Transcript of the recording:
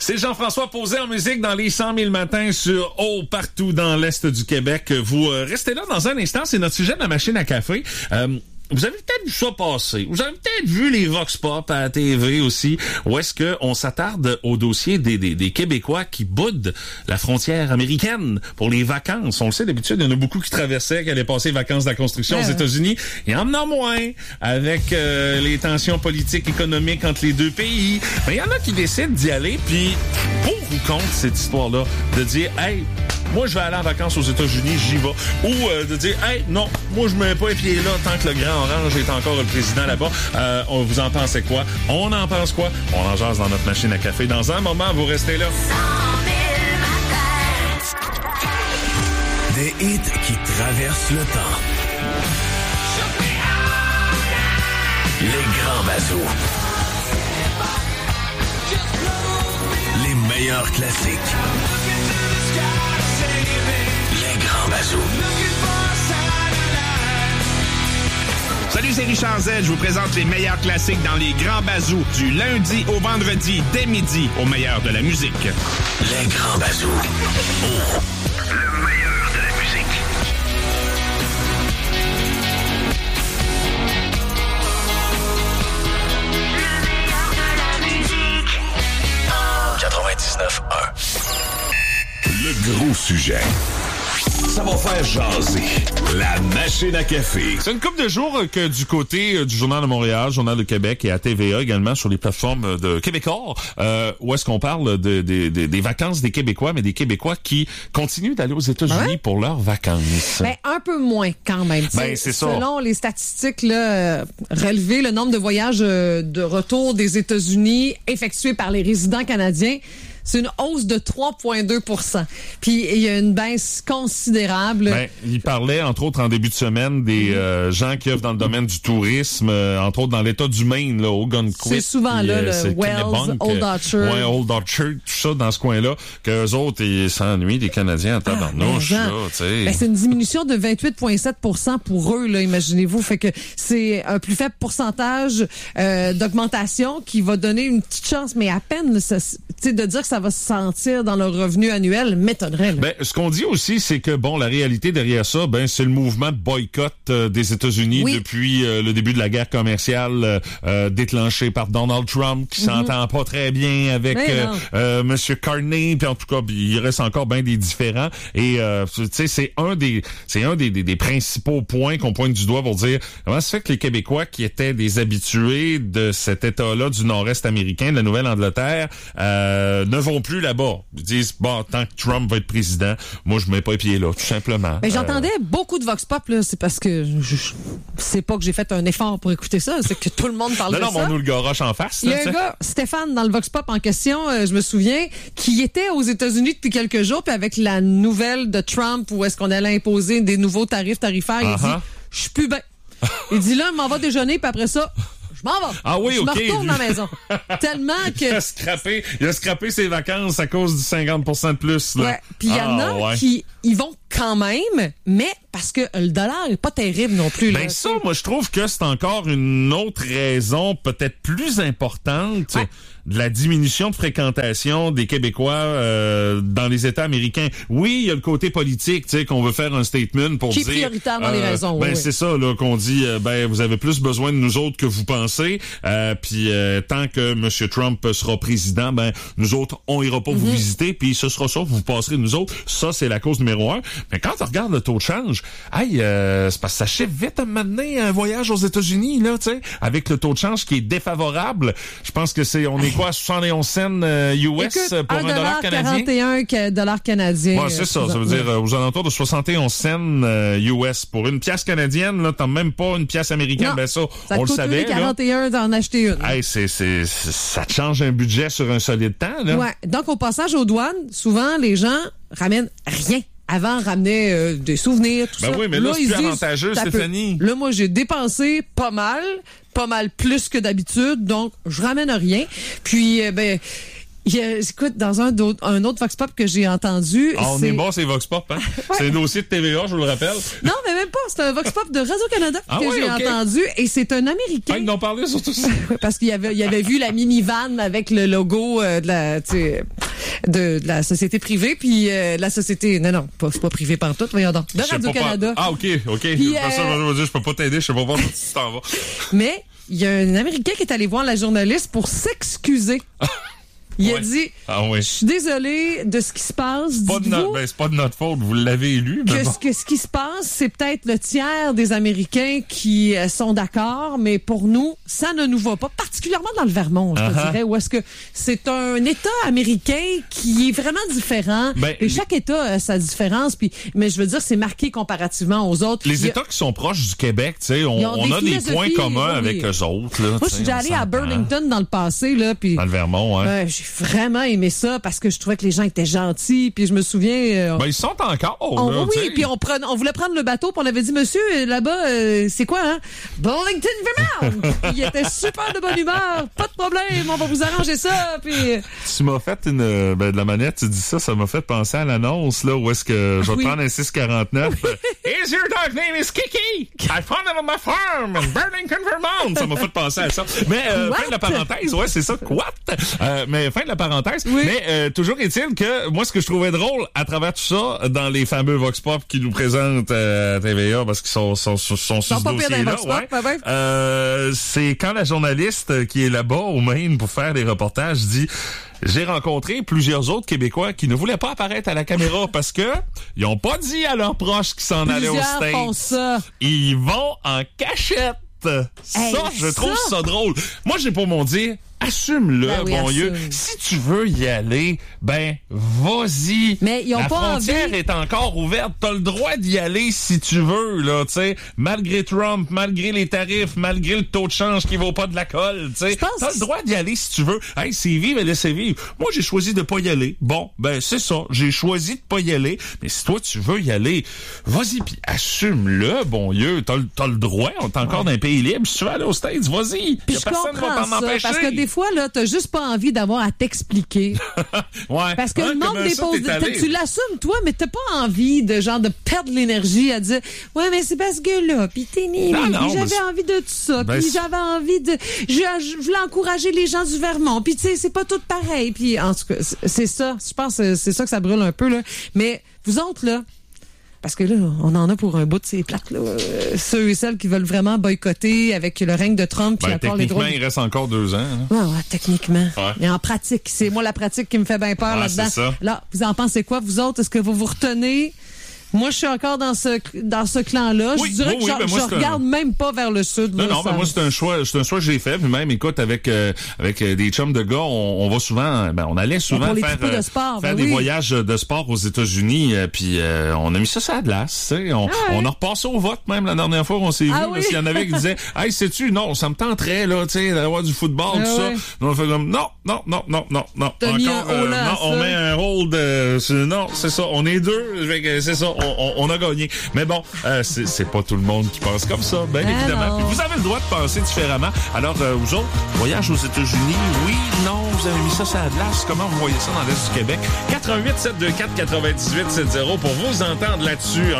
C'est Jean-François Posé en musique dans les 100 000 matins sur partout dans l'Est du Québec. Vous restez là dans un instant, c'est notre sujet de la machine à café. Vous avez peut-être vu ça passer. Vous avez peut-être vu les Vox Pop à la TV aussi, où est-ce que on s'attarde au dossier des Québécois qui boudent la frontière américaine pour les vacances. On le sait, d'habitude, il y en a beaucoup qui traversaient, qui allaient passer les vacances de la construction aux États-Unis. Il y en a moins avec les tensions politiques, économiques entre les deux pays. Mais il y en a qui décident d'y aller, puis pour ou contre cette histoire-là, de dire « Hey, moi, je vais aller en vacances aux États-Unis, j'y vais. » Ou de dire « Hey, non, moi, je mets pas les pieds là tant que le grand orange est encore le président là-bas. » Vous en pensez quoi? On en pense quoi? On en jase dans notre machine à café. Dans un moment, vous restez là. 100 000 Des hits qui traversent le temps. Les grands bazous. Les meilleurs classiques. Les grands bazous. Salut, c'est Richard Z. Je vous présente les meilleurs classiques dans les grands bazous du lundi au vendredi dès midi au meilleur de la musique. Les grands bazous. Le meilleur de la musique. Le meilleur de la musique. 99.1. Le gros sujet. Ça va faire jaser. La machine à café. C'est une couple de jours que du côté du Journal de Montréal, Journal de Québec et à TVA également sur les plateformes de Québécois, où est-ce qu'on parle des vacances des Québécois, mais des Québécois qui continuent d'aller aux États-Unis pour leurs vacances. Ben, un peu moins quand même. Ben, c'est ça. Selon les statistiques là, relevées, le nombre de voyages de retour des États-Unis effectués par les résidents canadiens, c'est une hausse de 3,2 %. Puis il y a une baisse considérable. Ben, il parlait, entre autres, en début de semaine, des gens qui œuvrent dans le domaine du tourisme, entre autres dans l'État du Maine, là, au Gunquit. C'est souvent là, le Wells, Old Orchard. Ouais, Old Orchard, tout ça dans ce coin-là, qu'eux autres, ils s'ennuient des Canadiens en tabarnouche, là, tu sais. Ben, c'est une diminution de 28,7 % pour eux, là, imaginez-vous. Fait que c'est un plus faible pourcentage d'augmentation qui va donner une petite chance, mais à peine, ça, de dire que ça va se sentir dans leur revenu annuel m'étonnerait. Ben, ce qu'on dit aussi, c'est que, bon, la réalité derrière ça, ben, c'est le mouvement de boycott des États-Unis depuis le début de la guerre commerciale déclenchée par Donald Trump, qui s'entend pas très bien avec Monsieur Carney, puis en tout cas, il reste encore bien des différends. Et tu sais, c'est un des principaux points qu'on pointe du doigt pour dire comment ça fait que les Québécois qui étaient des habitués de cet État-là du Nord-Est américain, de la Nouvelle-Angleterre, ne vont plus là-bas. Ils disent, bon, tant que Trump va être président, moi, je mets pas les pieds là, tout simplement. Mais j'entendais beaucoup de Vox Pop, là, c'est parce que c'est pas que j'ai fait un effort pour écouter ça, c'est que tout le monde parle de ça. Non, on nous le garoche en face. Il y a un gars, Stéphane, dans le Vox Pop en question, je me souviens, qui était aux États-Unis depuis quelques jours, puis avec la nouvelle de Trump, où est-ce qu'on allait imposer des nouveaux tarifs tarifaires, il dit, je suis plus bien. Il dit, là, il m'en va déjeuner, puis après ça, je m'en vais. Ah oui, je OK. me retourne à la maison. Tellement que... Il a scrappé ses vacances à cause du 50% de plus. Là. Ouais. Puis il y en a qui y vont quand même, mais parce que le dollar est pas terrible non plus. Ben ça, moi, je trouve que c'est encore une autre raison peut-être plus importante de la diminution de fréquentation des Québécois dans les États américains. Oui, il y a le côté politique, tu sais, qu'on veut faire un statement pour dire... Qui est prioritaire dans les raisons, Ben c'est ça, là, qu'on dit, ben vous avez plus besoin de nous autres que vous pensez, puis tant que M. Trump sera président, ben nous autres, on ira pas vous visiter, puis ce sera ça, vous passerez de nous autres. Ça, c'est la cause numéro 1. Mais quand on regarde le taux de change, c'est parce que ça chève vite à m'amener un voyage aux États-Unis, là, tu sais, avec le taux de change qui est défavorable. Je pense que on est quoi, 71 cents US. Écoute, pour $1 canadien? 41 $ canadien. Ouais, c'est ça. Ça veut dire aux alentours de 71 cents US. Pour une pièce canadienne, là, t'as même pas une pièce américaine. Non, ben ça on le coûte savait. 41 d'en acheter une. Hey, ça te change un budget sur un solide temps, là. Ouais. Donc, au passage aux douanes, souvent, les gens ramènent rien. Avant, ramenaient des souvenirs, tout ça. Ben oui, mais là c'est plus avantageux, Stéphanie. Là, moi, j'ai dépensé pas mal plus que d'habitude, donc je ramène rien. Puis, Écoute, dans un autre Vox Pop que j'ai entendu... on est bon, c'est Vox Pop, hein? Ouais. C'est un dossier de TVA, je vous le rappelle. Non, mais même pas. C'est un Vox Pop de Radio-Canada que j'ai entendu. Et c'est un Américain. Ils n'ont parlé surtout ça. Parce qu'il avait vu la minivan avec le logo de la société privée, puis la société... Non, c'est pas privé pantoute, voyons donc. De Radio-Canada. OK. Puis, ça, je veux dire, je peux pas t'aider, je sais pas voir si tu t'en vas. Mais il y a un Américain qui est allé voir la journaliste pour s'excuser. Il a dit, je suis désolé de ce qui se passe. C'est pas de notre faute, vous l'avez lu. Que ce qui se passe, c'est peut-être le tiers des Américains qui sont d'accord, mais pour nous, ça ne nous va pas, particulièrement dans le Vermont, je te dirais, où est-ce que c'est un État américain qui est vraiment différent. Et chaque État a sa différence, mais je veux dire, c'est marqué comparativement aux autres. Les États qui sont proches du Québec, tu sais, on a des points communs avec eux autres. Là, moi, je suis déjà allée à Burlington dans le passé, là, puis dans le Vermont, hein. J'ai vraiment aimé ça parce que je trouvais que les gens étaient gentils, puis je me souviens... ils sont encore, là, oui, puis on voulait prendre le bateau, puis on avait dit, monsieur, là-bas, c'est quoi, hein? Burlington, Vermont! Il était super de bonne humeur, pas de problème, on va vous arranger ça, puis... Tu m'as fait de la manière tu dis ça m'a fait penser à l'annonce, là, où est-ce que je vais prendre un 649. Is your dog name is Kiki? I found it on my farm in Burlington, Vermont! Ça m'a fait penser à ça. Mais, fin de la parenthèse, c'est ça, quoi? Mais fin de la parenthèse. Oui. Mais toujours est-il que moi, ce que je trouvais drôle à travers tout ça, dans les fameux Vox Pop qui nous présentent à TVA, parce qu'ils sont sur ce dossier-là, c'est quand la journaliste qui est là-bas au Maine pour faire des reportages dit... J'ai rencontré plusieurs autres Québécois qui ne voulaient pas apparaître à la caméra parce que ils ont pas dit à leurs proches qu'ils s'en allaient au States. Font ça. Ils vont en cachette. Je trouve ça drôle. Moi, j'ai pour mon dire, assume-le, bon Dieu. Si tu veux y aller, vas-y. Mais ils ont la pas frontière envie. est encore ouverte. T'as le droit d'y aller si tu veux, là, tu sais. Malgré Trump, malgré les tarifs, malgré le taux de change qui vaut pas de la colle, tu sais. T'as le droit d'y aller si tu veux. Hey, c'est vivre et laisser vivre. Moi, j'ai choisi de pas y aller. Bon, c'est ça. J'ai choisi de pas y aller. Mais si toi, tu veux y aller, vas-y, puis assume-le, bon Dieu. T'as le droit. On est encore dans un pays libre. Si tu veux aller aux States, vas-y. Puis je personne va t'en empêcher. Parce que des fois, là, t'as juste pas envie d'avoir à t'expliquer. Parce que le monde dépose... Tu l'assumes, toi, mais t'as pas envie de perdre l'énergie à dire « Ouais, mais c'est parce que là, pis t'es né, j'avais envie de tout ça, puis j'avais envie de... Je voulais encourager les gens du Vermont, puis tu sais, c'est pas tout pareil. » Puis en tout cas, c'est ça. Je pense que c'est ça que ça brûle un peu, là. Mais vous autres, là, parce que là, on en a pour un bout de ces plaques, là. Ceux et celles qui veulent vraiment boycotter avec le règne de Trump. Puis encore les techniquement, il reste encore 2 ans. Hein? Ouais, techniquement. Ouais. Mais en pratique, c'est moi la pratique qui me fait bien peur là-dedans. C'est ça. Là, vous en pensez quoi, vous autres? Est-ce que vous retenez? Moi, je suis encore dans ce clan-là. Je dirais que je regarde même pas vers le sud. Non, mais moi, c'est un choix que j'ai fait. Puis même, écoute, avec des chums de gars, on va souvent, on allait souvent faire des voyages de sport aux États-Unis. Puis on a mis ça sur la glace. Tu sais, on a repassé au vote même la dernière fois qu'on s'est vu. Parce qu'il y en avait qui disaient, hey, sais-tu, non, ça me tenterait là, tu sais, d'avoir du football, tout ça. Nous, on fait comme, non. On met un hold. Non, c'est ça. On est 2. C'est ça. On a gagné. Mais bon, c'est pas tout le monde qui pense comme ça, bien évidemment. Puis vous avez le droit de penser différemment. Alors, vous autres, voyage aux États-Unis, oui, non, vous avez mis ça sur la glace. Comment vous voyez ça dans l'Est du Québec? 88 724 98 70 pour vous entendre là-dessus.